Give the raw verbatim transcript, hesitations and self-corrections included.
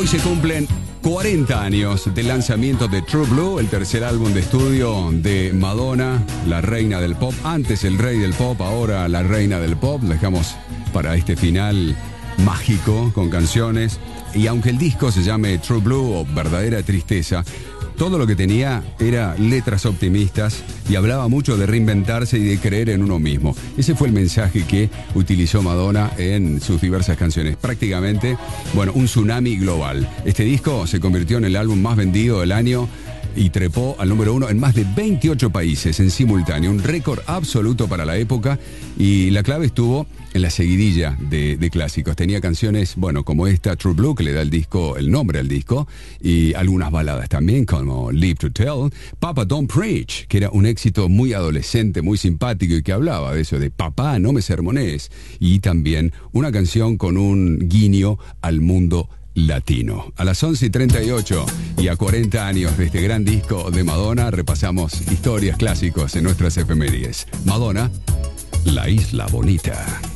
Hoy se cumplen cuarenta años del lanzamiento de True Blue, el tercer álbum de estudio de Madonna, la reina del pop. Antes el rey del pop, ahora la reina del pop. Dejamos para este final mágico con canciones. Y aunque el disco se llame True Blue o Verdadera Tristeza, todo lo que tenía era letras optimistas y hablaba mucho de reinventarse y de creer en uno mismo. Ese fue el mensaje que utilizó Madonna en sus diversas canciones. Prácticamente, bueno, un tsunami global. Este disco se convirtió en el álbum más vendido del año y trepó al número uno en más de veintiocho países en simultáneo. Un récord absoluto para la época, y la clave estuvo en la seguidilla de, de clásicos. Tenía canciones, bueno, como esta True Blue, que le da el disco, el nombre al disco, y algunas baladas también, como Live to Tell, Papa Don't Preach, que era un éxito muy adolescente, muy simpático, y que hablaba de eso, de papá, no me sermones, y también una canción con un guiño al mundo latino. A las once y treinta y ocho y a cuarenta años de este gran disco de Madonna, repasamos historias clásicos en nuestras efemérides. Madonna, La Isla Bonita.